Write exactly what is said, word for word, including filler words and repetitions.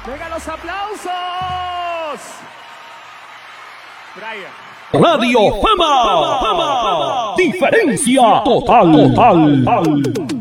¡Venga los aplausos! Brian. Radio Fama, Fama, Fama. Diferencia total, total, total.